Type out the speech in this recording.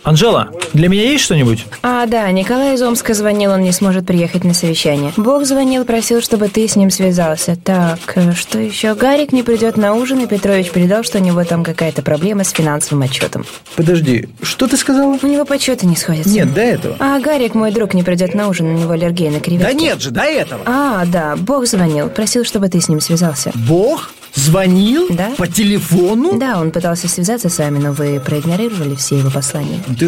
Анжела, для меня есть что-нибудь? Да, Николай из Омска звонил, он не сможет приехать на совещание. Бог звонил, просил, чтобы ты с ним связался. Так, что еще? Гарик не придет на ужин, и Петрович передал, что у него там какая-то проблема с финансовым отчетом. Подожди, что ты сказала? У него подсчеты не сходятся. Нет, до этого. Гарик, мой друг, не придет на ужин, у него аллергия на креветки. Да нет же, до этого. Да, Бог звонил, просил, чтобы ты с ним связался. Бог? Звонил? Да. По телефону? Да, он пытался связаться с вами, но вы проигнорировали все его послания. Ты